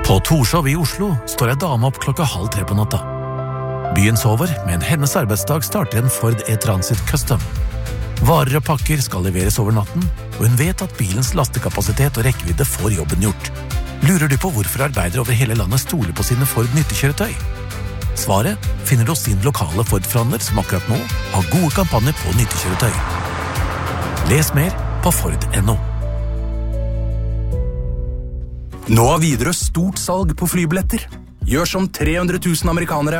På Torshov i Oslo står ei dame opp 2:30 på natta. Byen sover, men hennes arbeidsdag starter en Ford E-Transit Custom. Varer og pakker skal leveres over natten, og hun vet at bilens lastekapasitet og rekkevidde får jobben gjort. Lurer du på hvorfor arbeidere over hele landet stoler på sine Ford nyttekjøretøy? Svaret finner du hos sin lokale Ford-forhandler som akkurat nå har gode kampanjer på nyttekjøretøy. Les mer på Ford.no. Nå har Widerøe stort salg på flybilletter. Gjør som 300 000 amerikanere.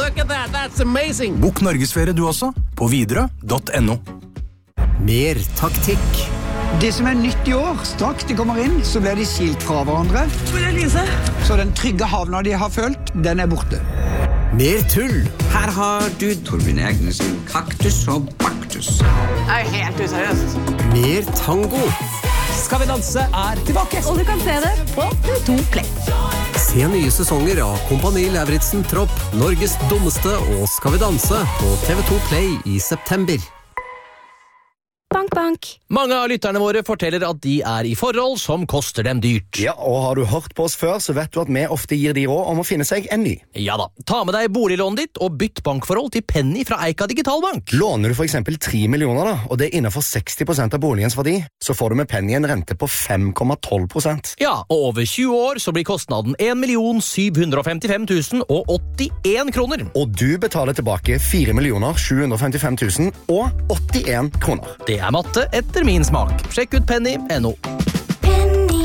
Bok Norgesferie du også, på Widerøe.no. Mer taktikk. Det som nytt i år, straks de kommer inn, så blir de skilt fra hverandre. Hvor er Lise? Så den trygge havna de har følt, den borte. Mer tull. Her har du Torbjørn Egnesen, kaktus og baktus. Det helt useriøst. Mer tango. Skal vi danse tilbake. Og du kan se det på TV2 Play. Se nye sesonger av Kompani Lauritzen Tropp, Norges dummeste og Skal vi danse på TV2 Play i september. Bank, bank. Mange av lytterne våre forteller at de i forhold som koster dem dyrt. Ja, og har du hørt på oss før, så vet du at vi ofte gir de råd om å finne seg en ny. Ja da, ta med deg boliglånet ditt og bytt bankforhold til Penny fra Eika Digitalbank. Låner du for eksempel 3 millioner da, og det innenfor 60% av boligens verdi, så får du med Penny en rente på 5,12%. Ja, og over 20 år så blir kostnaden 1.755.081 kroner. Og du betaler tilbake 4.755.081 kroner. Det matte etter min smak. Sjekk ut Penny.no. Penny.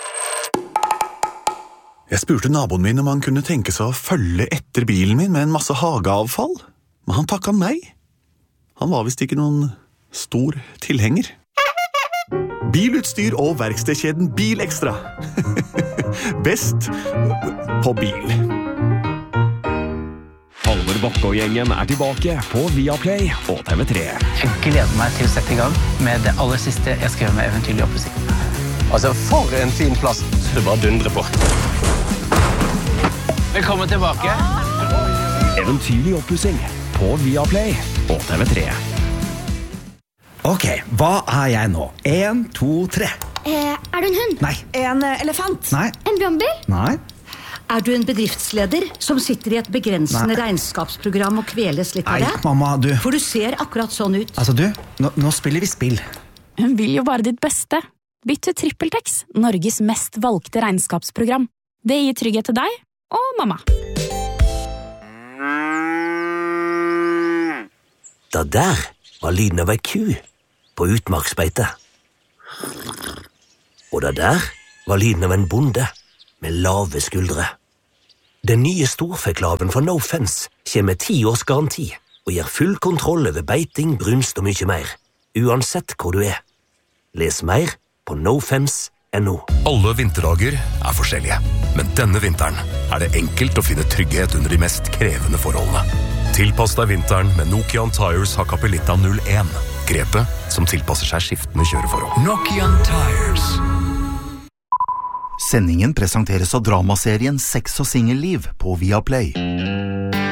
Jeg spurte naboen min om han kunne tenke seg å følge etter bilen min med en masse hageavfall, men han takket nei. Han var vist ikke noen stor tilhenger. Bilutstyr og verkstedkjeden Bilekstra. Best på bil. Halvor Bakke og gjengen tilbake på Viaplay og TV3. Jeg gleder meg til å sette i gang med det aller siste jeg skrev med Eventyrlig oppussing. Altså, for en fin plass. Du bare dundrer på. Velkommen tilbake. Eventyrlig oppussing på Viaplay og TV3. Ok, hva jeg nå? 1, 2, 3. Er du en hund? Nei. En elefant? Nei. En brannbil? Nei. Er du en bedriftsleder som sitter i et begrensende regnskapsprogram og kveles litt av det? Nei, mamma, du... For du ser akkurat sånn ut. Altså, du, nå spiller vi spill. Hun vil jo bare ditt beste. Bytt til TrippelTex, Norges mest valgte regnskapsprogram. Det gir trygghet til deg og mamma. Da der var lyden av ei ku på utmarksbeite. Og da der var lyden av en bonde med lave skuldre. Den nye storfeklaven fra No Fence kommer med 10 års garanti og gir full kontroll over beiting, brunst og mye mer, uansett hvor du Les mer på nofence.no. Alle vinterdager forskjellige, men denne vinteren det enkelt å finne trygghet under de mest krevende forholdene. Tilpass deg vinteren med Nokian Tires Hakkapeliitta 01. Grepet som tilpasser seg skiftende kjøreforhold. Nokian Tires. Sendingen presenteres av dramaserien Sex og Singelliv på Viaplay.